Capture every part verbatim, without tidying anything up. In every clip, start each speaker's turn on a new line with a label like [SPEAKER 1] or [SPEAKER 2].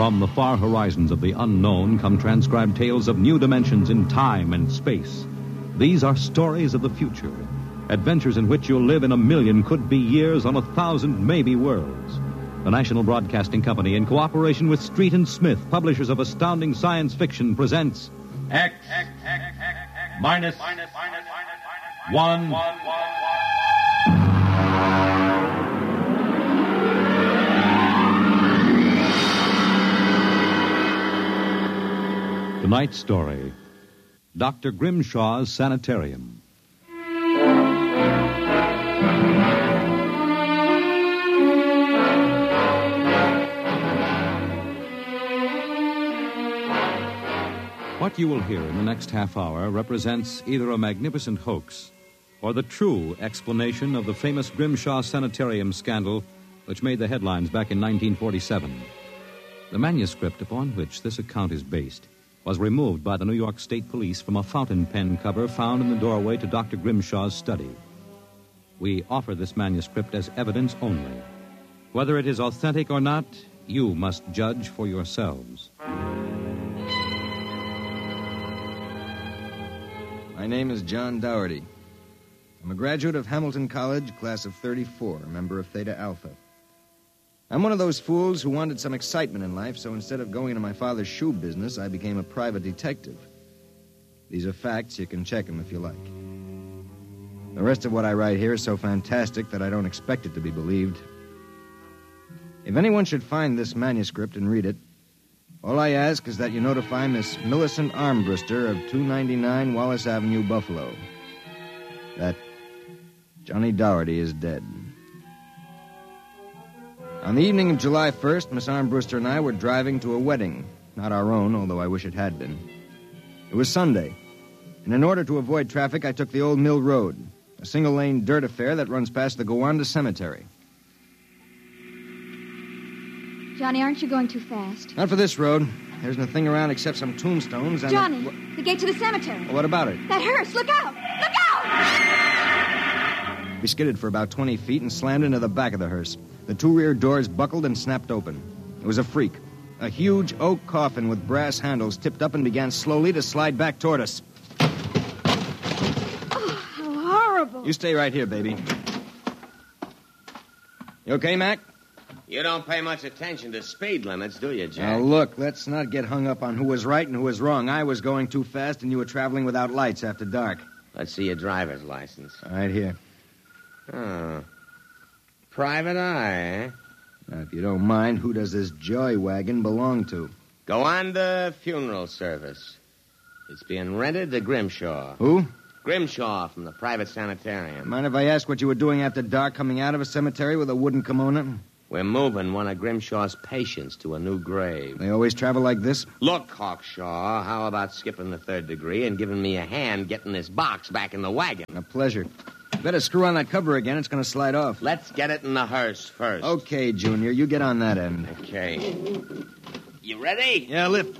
[SPEAKER 1] From the far horizons of the unknown come transcribed tales of new dimensions in time and space. These are stories of the future, adventures in which you'll live in a million could-be years on a thousand maybe worlds. The National Broadcasting Company, in cooperation with Street and Smith, publishers of astounding science fiction, presents
[SPEAKER 2] X, X, X, X, X minus, minus, minus, one, one, one, one.
[SPEAKER 1] Tonight's story, Doctor Grimshaw's Sanitarium. What you will hear in the next half hour represents either a magnificent hoax or the true explanation of the famous Grimshaw Sanitarium scandal which made the headlines back in nineteen forty-seven. The manuscript upon which this account is based was removed by the New York State Police from a fountain pen cover found in the doorway to Doctor Grimshaw's study. We offer this manuscript as evidence only. Whether it is authentic or not, you must judge for yourselves.
[SPEAKER 3] My name is John Dougherty. I'm a graduate of Hamilton College, class of thirty-four, a member of Theta Alpha. I'm one of those fools who wanted some excitement in life, so instead of going into my father's shoe business, I became a private detective. These are facts. You can check them if you like. The rest of what I write here is so fantastic that I don't expect it to be believed. If anyone should find this manuscript and read it, all I ask is that you notify Miss Millicent Armbruster of two ninety-nine Wallace Avenue, Buffalo, that Johnny Dougherty is dead. On the evening of July first, Miss Armbruster and I were driving to a wedding. Not our own, although I wish it had been. It was Sunday, and in order to avoid traffic, I took the Old Mill Road, a single-lane dirt affair that runs past the Gowanda Cemetery.
[SPEAKER 4] Johnny, aren't you going too fast?
[SPEAKER 3] Not for this road. There isn't a thing around except some tombstones and...
[SPEAKER 4] Johnny,
[SPEAKER 3] a...
[SPEAKER 4] the gate to the cemetery.
[SPEAKER 3] Well, what about it?
[SPEAKER 4] That hearse, look out! Look out!
[SPEAKER 3] We skidded for about twenty feet and slammed into the back of the hearse. The two rear doors buckled and snapped open. It was a freak. A huge oak coffin with brass handles tipped up and began slowly to slide back toward us.
[SPEAKER 4] Oh, how horrible.
[SPEAKER 3] You stay right here, baby. You okay, Mac?
[SPEAKER 5] You don't pay much attention to speed limits, do you, Jack?
[SPEAKER 3] Now, look, let's not get hung up on who was right and who was wrong. I was going too fast, and you were traveling without lights after dark.
[SPEAKER 5] Let's see your driver's license.
[SPEAKER 3] Right here.
[SPEAKER 5] Oh. Private eye, eh?
[SPEAKER 3] Now, if you don't mind, who does this joy wagon belong to?
[SPEAKER 5] Gowanda Funeral Service. It's being rented to Grimshaw.
[SPEAKER 3] Who?
[SPEAKER 5] Grimshaw from the private sanitarium.
[SPEAKER 3] Mind if I ask what you were doing after dark coming out of a cemetery with a wooden kimono?
[SPEAKER 5] We're moving one of Grimshaw's patients to a new grave.
[SPEAKER 3] They always travel like this?
[SPEAKER 5] Look, Hawkshaw, how about skipping the third degree and giving me a hand getting this box back in the wagon?
[SPEAKER 3] A pleasure. Better screw on that cover again. It's going to slide off.
[SPEAKER 5] Let's get it in the hearse first.
[SPEAKER 3] Okay, Junior. You get on that end.
[SPEAKER 5] Okay. You ready?
[SPEAKER 3] Yeah, lift.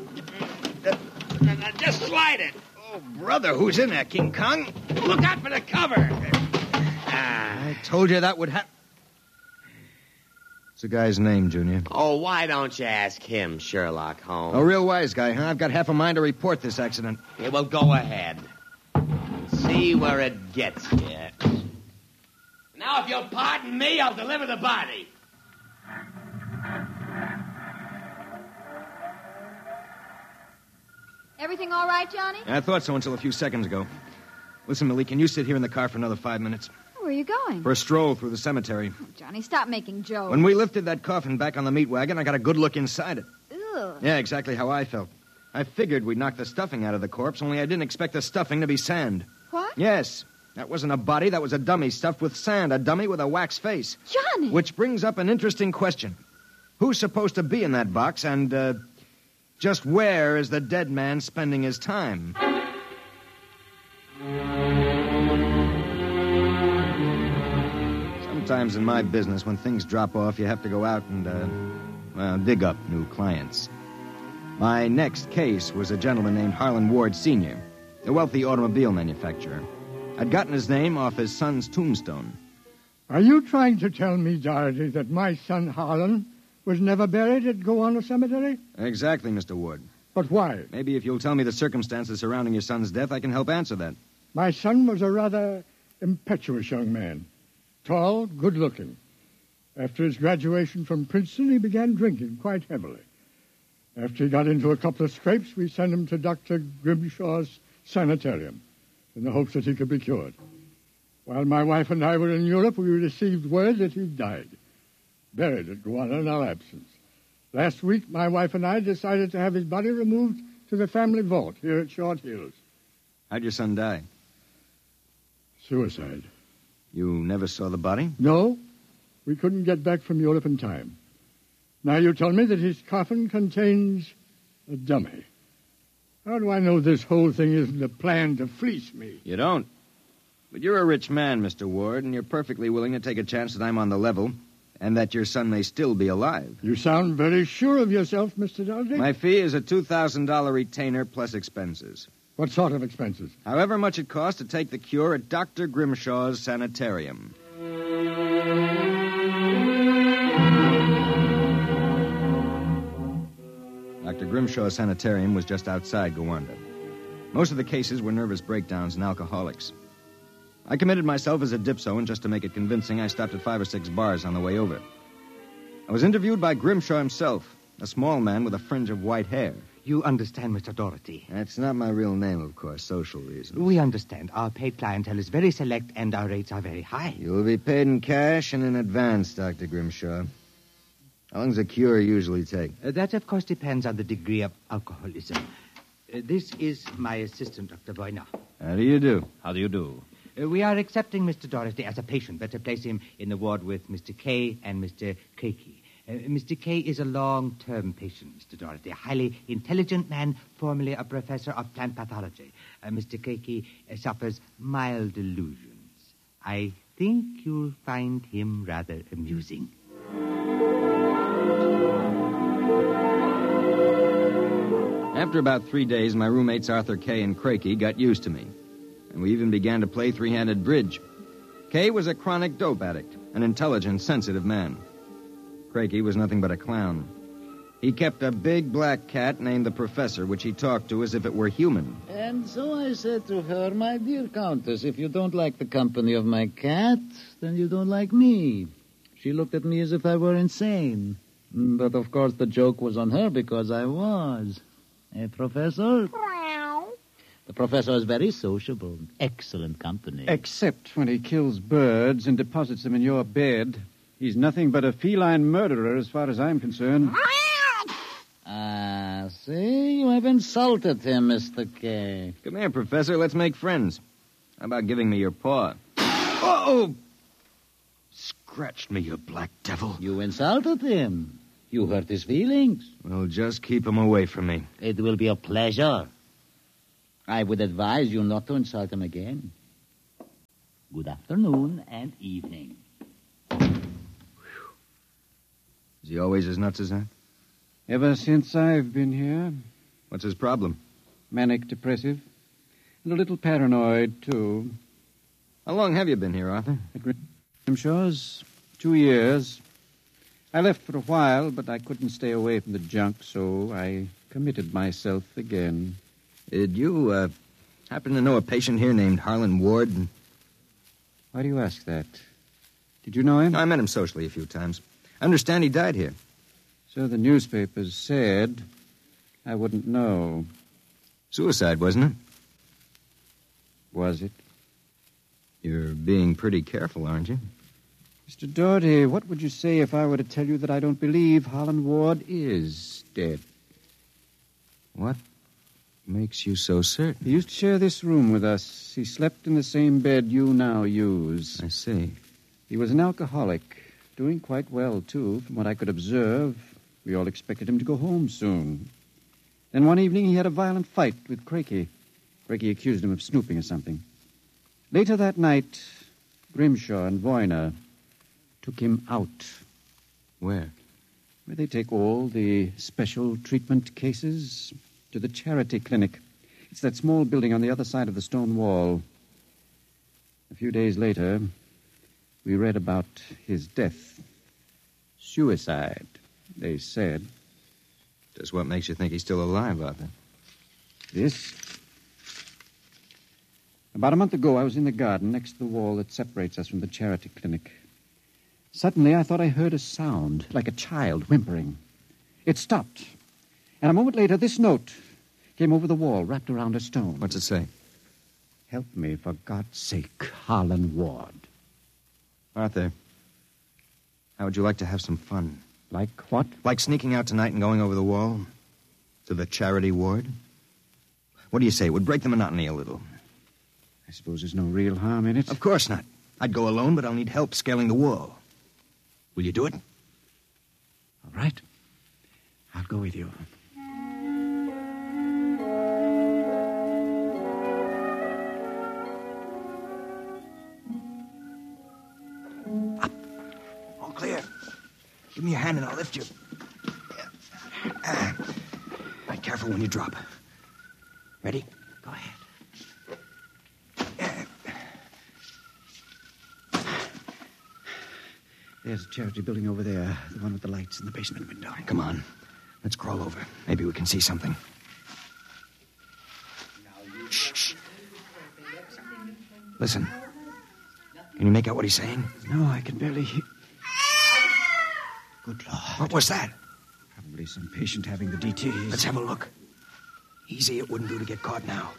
[SPEAKER 5] Just slide it.
[SPEAKER 3] Oh, brother, who's in there, King Kong?
[SPEAKER 5] Look out for the cover.
[SPEAKER 3] Ah. I told you that would happen. What's the guy's name, Junior?
[SPEAKER 5] Oh, why don't you ask him, Sherlock Holmes?
[SPEAKER 3] A real wise guy, huh? I've got half a mind to report this accident.
[SPEAKER 5] Yeah, well, go ahead. See where it gets you. Now, if you'll pardon me, I'll deliver the body.
[SPEAKER 4] Everything all right, Johnny?
[SPEAKER 3] I thought so until a few seconds ago. Listen, Millie, can you sit here in the car for another five minutes?
[SPEAKER 4] Where are you going?
[SPEAKER 3] For a stroll through the cemetery.
[SPEAKER 4] Oh, Johnny, stop making jokes.
[SPEAKER 3] When we lifted that coffin back on the meat wagon, I got a good look inside it.
[SPEAKER 4] Ugh.
[SPEAKER 3] Yeah, exactly how I felt. I figured we'd knock the stuffing out of the corpse, only I didn't expect the stuffing to be sand.
[SPEAKER 4] What?
[SPEAKER 3] Yes. That wasn't a body, that was a dummy stuffed with sand, a dummy with a wax face.
[SPEAKER 4] Johnny!
[SPEAKER 3] Which brings up an interesting question. Who's supposed to be in that box, and, uh, just where is the dead man spending his time? Sometimes in my business, when things drop off, you have to go out and, uh, well, dig up new clients. My next case was a gentleman named Harlan Ward Senior, a wealthy automobile manufacturer. I'd gotten his name off his son's tombstone.
[SPEAKER 6] Are you trying to tell me, Dougherty, that my son Harlan was never buried at Gowanus Cemetery?
[SPEAKER 3] Exactly, Mister Ward.
[SPEAKER 6] But why?
[SPEAKER 3] Maybe if you'll tell me the circumstances surrounding your son's death, I can help answer that.
[SPEAKER 6] My son was a rather impetuous young man. Tall, good-looking. After his graduation from Princeton, he began drinking quite heavily. After he got into a couple of scrapes, we sent him to Doctor Grimshaw's sanitarium in the hopes that he could be cured. While my wife and I were in Europe, we received word that he died, buried at Gowanus in our absence. Last week, my wife and I decided to have his body removed to the family vault here at Short Hills.
[SPEAKER 3] How'd your son die?
[SPEAKER 6] Suicide.
[SPEAKER 3] You never saw the body?
[SPEAKER 6] No. We couldn't get back from Europe in time. Now you tell me that his coffin contains a dummy. How do I know this whole thing isn't a plan to fleece me?
[SPEAKER 3] You don't. But you're a rich man, Mister Ward, and you're perfectly willing to take a chance that I'm on the level and that your son may still be alive.
[SPEAKER 6] You sound very sure of yourself, Mister Doherty.
[SPEAKER 3] My fee is a two thousand dollars retainer plus expenses.
[SPEAKER 6] What sort of expenses?
[SPEAKER 3] However much it costs to take the cure at Doctor Grimshaw's sanitarium. Doctor Grimshaw's sanitarium was just outside Gowanda. Most of the cases were nervous breakdowns and alcoholics. I committed myself as a dipso, and just to make it convincing, I stopped at five or six bars on the way over. I was interviewed by Grimshaw himself, a small man with a fringe of white hair.
[SPEAKER 7] You understand, Mister Doherty.
[SPEAKER 3] That's not my real name, of course, social reasons.
[SPEAKER 7] We understand. Our paid clientele is very select, and our rates are very high.
[SPEAKER 3] You will be paid in cash and in advance, Doctor Grimshaw. How long does a cure usually take?
[SPEAKER 7] Uh, that, of course, depends on the degree of alcoholism. Uh, this is my assistant, Doctor Boyner.
[SPEAKER 3] How do you do?
[SPEAKER 1] How do you do?
[SPEAKER 7] Uh, we are accepting Mister Doherty as a patient. Better place him in the ward with Mister Kay and Mister Keiki. Uh, Mister Kay is a long-term patient, Mister Doherty, a highly intelligent man, formerly a professor of plant pathology. Uh, Mister Keiki uh, suffers mild delusions. I think you'll find him rather amusing.
[SPEAKER 3] After about three days, my roommates Arthur Kay and Crakey got used to me, and we even began to play three-handed bridge. Kay was a chronic dope addict, an intelligent, sensitive man. Crakey was nothing but a clown. He kept a big black cat named the Professor, which he talked to as if it were human.
[SPEAKER 8] And so I said to her, my dear Countess, if you don't like the company of my cat, then you don't like me. She looked at me as if I were insane. But, of course, the joke was on her because I was. Eh, Professor? The professor is very sociable. Excellent company.
[SPEAKER 9] Except when he kills birds and deposits them in your bed. He's nothing but a feline murderer as far as I'm concerned.
[SPEAKER 8] Ah, see? You have insulted him, Mister Kay.
[SPEAKER 3] Come here, Professor. Let's make friends. How about giving me your paw? Oh! Scratched me, you black devil.
[SPEAKER 8] You insulted him. You hurt his feelings.
[SPEAKER 3] Well, just keep him away from me.
[SPEAKER 8] It will be a pleasure. I would advise you not to insult him again. Good afternoon and evening.
[SPEAKER 3] Is he always as nuts as that?
[SPEAKER 9] Ever since I've been here.
[SPEAKER 3] What's his problem?
[SPEAKER 9] Manic depressive. And a little paranoid, too.
[SPEAKER 3] How long have you been here, Arthur?
[SPEAKER 9] At Grimshaw's. Two years. I left for a while, but I couldn't stay away from the junk, so I committed myself again.
[SPEAKER 3] Did you, uh, happen to know a patient here named Harlan Ward?
[SPEAKER 9] Why do you ask that? Did you know him?
[SPEAKER 3] I met him socially a few times. I understand he died here.
[SPEAKER 9] So the newspapers said. I wouldn't know.
[SPEAKER 3] Suicide, wasn't it?
[SPEAKER 9] Was it?
[SPEAKER 3] You're being pretty careful, aren't you?
[SPEAKER 9] Mister Doherty, what would you say if I were to tell you that I don't believe Harlan Ward is dead?
[SPEAKER 3] What makes you so certain?
[SPEAKER 9] He used to share this room with us. He slept in the same bed you now use.
[SPEAKER 3] I see.
[SPEAKER 9] He was an alcoholic, doing quite well, too, from what I could observe. We all expected him to go home soon. Then one evening he had a violent fight with Crakey. Crakey accused him of snooping or something. Later that night, Grimshaw and Voyner took him out.
[SPEAKER 3] Where?
[SPEAKER 9] Where they take all the special treatment cases to the charity clinic. It's that small building on the other side of the stone wall. A few days later, we read about his death. Suicide. They said.
[SPEAKER 3] Just what makes you think he's still alive, Arthur?
[SPEAKER 9] This. About a month ago, I was in the garden next to the wall that separates us from the charity clinic. Suddenly, I thought I heard a sound, like a child whimpering. It stopped. And a moment later, this note came over the wall, wrapped around a stone.
[SPEAKER 3] What's it say?
[SPEAKER 9] Help me, for God's sake, Harlan Ward.
[SPEAKER 3] Arthur, how would you like to have some fun?
[SPEAKER 9] Like what?
[SPEAKER 3] Like sneaking out tonight and going over the wall to the charity ward? What do you say? It would break the monotony a little.
[SPEAKER 9] I suppose there's no real harm in it.
[SPEAKER 3] Of course not. I'd go alone, but I'll need help scaling the wall. Will you do it?
[SPEAKER 9] All right. I'll go with you.
[SPEAKER 3] Up. All clear. Give me your hand and I'll lift you. Uh, right, careful when you drop. Ready?
[SPEAKER 9] Go ahead. There's a charity building over there, the one with the lights in the basement window.
[SPEAKER 3] Come on. Let's crawl over. Maybe we can see something. Shh, shh. Listen. Can you make out what he's saying?
[SPEAKER 9] No, I can barely hear. Good Lord.
[SPEAKER 3] What was that?
[SPEAKER 9] Probably some patient having the D T.
[SPEAKER 3] Let's have a look. Easy, it wouldn't do to get caught now.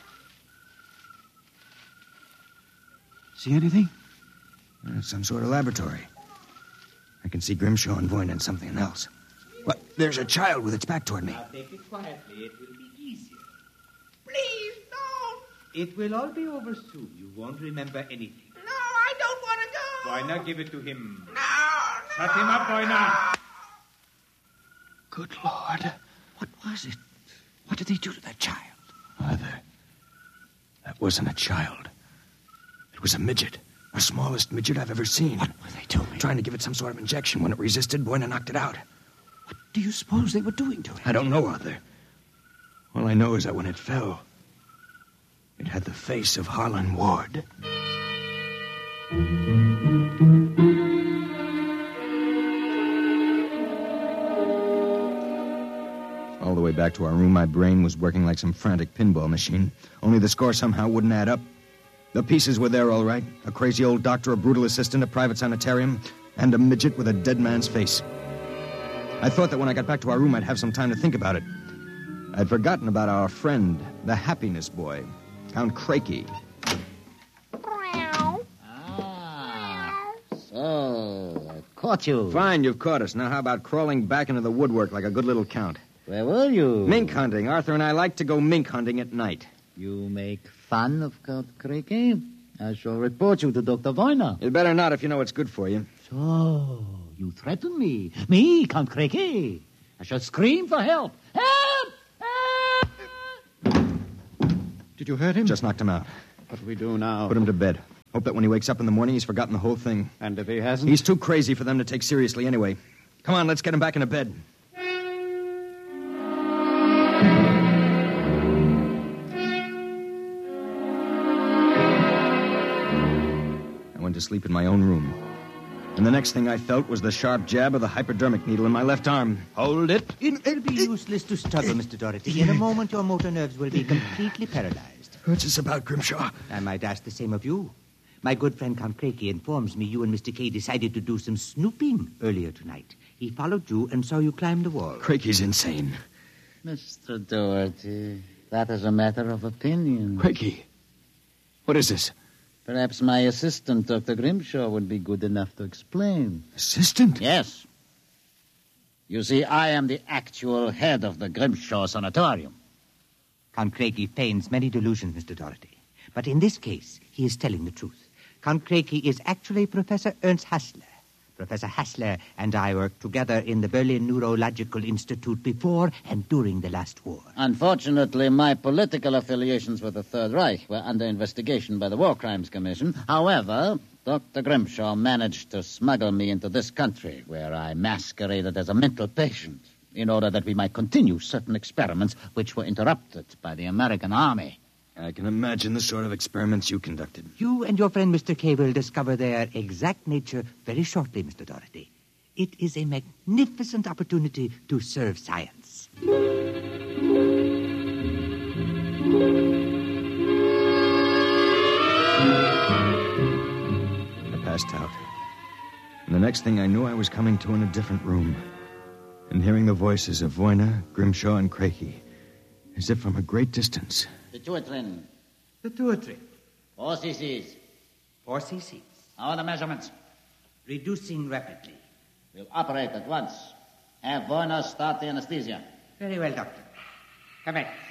[SPEAKER 9] See anything?
[SPEAKER 3] Uh, some sort of laboratory. I can see Grimshaw and Voyne and something else. What? There's a child with its back toward me.
[SPEAKER 7] Now take it quietly. It will be easier.
[SPEAKER 5] Please, don't.
[SPEAKER 7] It will all be over soon. You won't remember anything.
[SPEAKER 5] No, I don't want to go.
[SPEAKER 2] Why not give it to him?
[SPEAKER 5] No, no.
[SPEAKER 2] Shut him up, boy, now.
[SPEAKER 3] Good Lord.
[SPEAKER 9] What was it? What did they do to that child?
[SPEAKER 3] Arthur, that wasn't a child. It was a midget. The smallest midget I've ever seen.
[SPEAKER 9] What were they doing?
[SPEAKER 3] Trying to give it some sort of injection. When it resisted, Voyne knocked it out.
[SPEAKER 9] What do you suppose they were doing to it?
[SPEAKER 3] I don't know, Arthur. All I know is that when it fell, it had the face of Harlan Ward. All the way back to our room, my brain was working like some frantic pinball machine. Only the score somehow wouldn't add up. The pieces were there, all right. A crazy old doctor, a brutal assistant, a private sanitarium, and a midget with a dead man's face. I thought that when I got back to our room, I'd have some time to think about it. I'd forgotten about our friend, the happiness boy, Count Crakey.
[SPEAKER 8] Ah, so I caught you.
[SPEAKER 3] Fine, you've caught us. Now how about crawling back into the woodwork like a good little count?
[SPEAKER 8] Where were you?
[SPEAKER 3] Mink hunting. Arthur and I like to go mink hunting at night.
[SPEAKER 8] You make fun of Count Crakey? I shall report you to Doctor Voyne.
[SPEAKER 3] You'd better not if you know it's good for you.
[SPEAKER 8] So, you threaten me? Me, Count Crakey? I shall scream for help. Help! Help!
[SPEAKER 9] Did you hurt him?
[SPEAKER 3] Just knocked him out.
[SPEAKER 9] What do we do now?
[SPEAKER 3] Put him to bed. Hope that when he wakes up in the morning, he's forgotten the whole thing.
[SPEAKER 9] And if he hasn't?
[SPEAKER 3] He's too crazy for them to take seriously anyway. Come on, let's get him back into bed. I went to sleep in my own room. And the next thing I felt was the sharp jab of the hypodermic needle in my left arm.
[SPEAKER 7] Hold it. It will be useless to struggle, Mister Doherty. In a moment, your motor nerves will be completely paralyzed.
[SPEAKER 3] What's this about, Grimshaw?
[SPEAKER 7] I might ask the same of you. My good friend Count Crakey informs me you and Mister Kay decided to do some snooping earlier tonight. He followed you and saw you climb the wall.
[SPEAKER 3] Crakey's insane.
[SPEAKER 8] Mister Doherty, that is a matter of opinion.
[SPEAKER 3] Crakey, what is this?
[SPEAKER 8] Perhaps my assistant, Doctor Grimshaw, would be good enough to explain.
[SPEAKER 3] Assistant?
[SPEAKER 8] Yes. You see, I am the actual head of the Grimshaw Sanatorium.
[SPEAKER 7] Count Crakey feigns many delusions, Mister Doherty. But in this case, he is telling the truth. Count Crakey is actually Professor Ernst Hassler. Professor Hassler and I worked together in the Berlin Neurological Institute before and during the last war.
[SPEAKER 8] Unfortunately, my political affiliations with the Third Reich were under investigation by the War Crimes Commission. However, Doctor Grimshaw managed to smuggle me into this country, where I masqueraded as a mental patient, in order that we might continue certain experiments which were interrupted by the American army.
[SPEAKER 3] I can imagine the sort of experiments you conducted.
[SPEAKER 7] You and your friend Mister Kay will discover their exact nature very shortly, Mister Doherty. It is a magnificent opportunity to serve science.
[SPEAKER 3] I passed out. And the next thing I knew, I was coming to in a different room and hearing the voices of Voyna, Grimshaw, and Crakey, as if from a great distance.
[SPEAKER 8] The Tuatrin.
[SPEAKER 7] The Tuatrin.
[SPEAKER 8] Four cc's.
[SPEAKER 7] Four cc's.
[SPEAKER 8] How are the measurements?
[SPEAKER 7] Reducing rapidly.
[SPEAKER 8] We'll operate at once. Have Voyna start the anesthesia.
[SPEAKER 7] Very well, Doctor. Come back.